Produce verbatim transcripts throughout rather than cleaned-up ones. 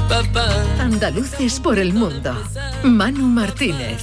Andaluces por el mundo. Manu Martínez.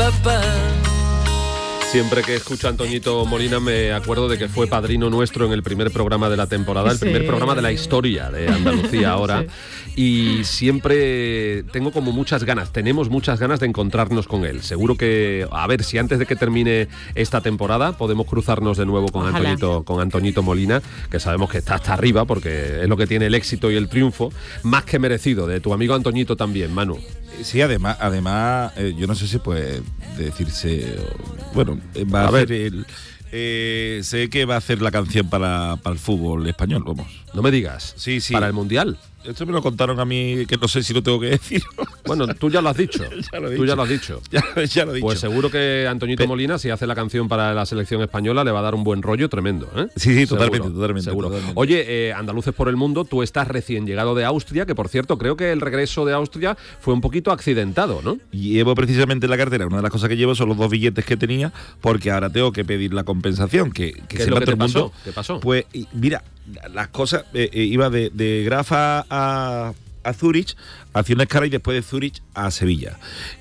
Siempre que escucho a Antoñito Molina me acuerdo de que fue padrino nuestro en el primer programa de la temporada, el primer sí. programa de la historia de Andalucía ahora. Sí. Y siempre tengo como muchas ganas, tenemos muchas ganas de encontrarnos con él. Seguro que, a ver, si antes de que termine esta temporada podemos cruzarnos de nuevo con Antoñito, con Antoñito Molina, que sabemos que está hasta arriba porque es lo que tiene el éxito y el triunfo, más que merecido, de tu amigo Antoñito también, Manu. Sí, además, además eh, yo no sé si puede decirse, bueno, va a, a hacer el... Eh, sé que va a hacer la canción para, para el fútbol español, vamos. No me digas. Sí, sí. Para el Mundial. Esto me lo contaron a mí, que no sé si lo tengo que decir. Bueno, tú ya lo has dicho. ya lo he tú dicho. ya lo has dicho. Ya, ya lo he dicho. Pues seguro que Antoñito Pe- Molina, si hace la canción para la selección española, le va a dar un buen rollo tremendo, ¿eh? Sí, sí, seguro, totalmente, totalmente. Seguro. Totalmente. Oye, eh, Andaluces por el mundo, tú estás recién llegado de Austria, que por cierto, creo que el regreso de Austria fue un poquito accidentado, ¿no? Llevo precisamente en la cartera, una de las cosas que llevo son los dos billetes que tenía, porque ahora tengo que pedir la compensación. Que, que ¿Qué es lo que todo te el mundo, pasó? ¿Qué pasó? Pues, mira, las cosas, eh, eh, iba de, de Grafa a... a Zúrich, hacía una escala y después de Zúrich a Sevilla.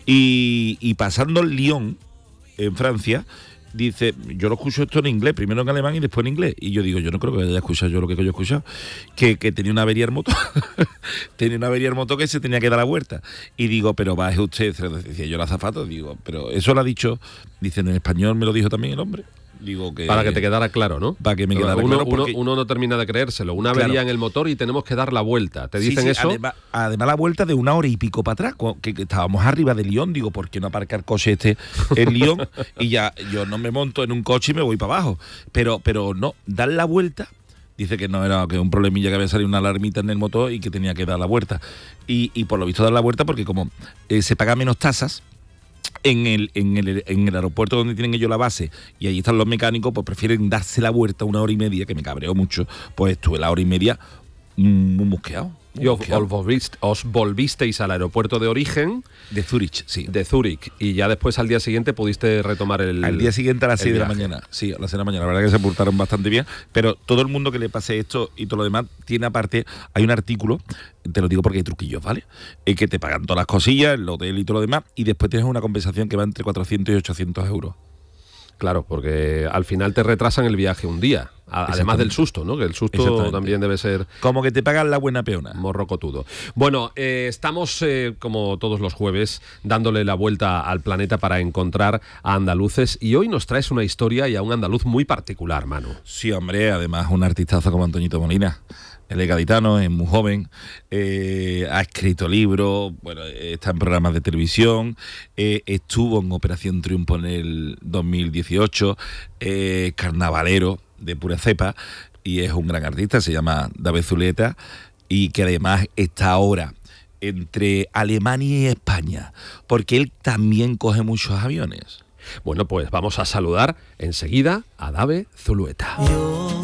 Y, y pasando el Lyon, en Francia, dice, yo lo escucho esto en inglés, primero en alemán y después en inglés. Y yo digo, yo no creo que haya escuchado yo lo que yo he escuchado. Que, que tenía una avería el motor. tenía una avería el motor que se tenía que dar la vuelta. Y digo, pero baje usted, decía yo el azafato, digo, pero eso lo ha dicho, dicen en español, me lo dijo también el hombre. Digo que para que te quedara claro, ¿no? Para que me quedara uno, claro. Porque... Uno, uno no termina de creérselo. Una avería claro. en el motor y tenemos que dar la vuelta. ¿Te dicen sí, sí, eso? Además, además, la vuelta de una hora y pico para atrás, que, que estábamos arriba de Lyon. Digo, ¿por qué no aparcar coche este en Lyon? Y ya yo no me monto en un coche y me voy para abajo. Pero, pero no, dar la vuelta. Dice que no era que un problemilla que había salido una alarmita en el motor y que tenía que dar la vuelta. Y, y por lo visto dar la vuelta porque como eh, se pagan menos tasas, En el, en, el, en el aeropuerto donde tienen ellos la base y allí están los mecánicos, pues prefieren darse la vuelta una hora y media, que me cabreó mucho, pues estuve la hora y media muy mosqueado. Y os, os, volviste, os volvisteis al aeropuerto de origen de Zúrich, sí. De Zúrich, y ya después al día siguiente pudiste retomar el Al día siguiente a las seis de la mañana, sí, a las seis de la mañana, la verdad que se portaron bastante bien, pero todo el mundo que le pase esto y todo lo demás, tiene aparte, hay un artículo, te lo digo porque hay truquillos, ¿vale? Es que te pagan todas las cosillas, el hotel y todo lo demás, y después tienes una compensación que va entre cuatrocientos y ochocientos euros. Claro, porque al final te retrasan el viaje un día, además del susto, ¿no? Que el susto también debe ser... Como que te pagan la buena peona. Morrocotudo. Bueno, eh, estamos, eh, como todos los jueves, dándole la vuelta al planeta para encontrar a andaluces, y hoy nos traes una historia y a un andaluz muy particular, Manu. Sí, hombre, además un artistazo como Antoñito Molina. Él es gaditano, es muy joven, eh, ha escrito libros, bueno, está en programas de televisión, eh, estuvo en Operación Triunfo en el dos mil dieciocho, eh, carnavalero de pura cepa, y es un gran artista, se llama David Zuleta, y que además está ahora entre Alemania y España, porque él también coge muchos aviones. Bueno, pues vamos a saludar enseguida a David Zuleta.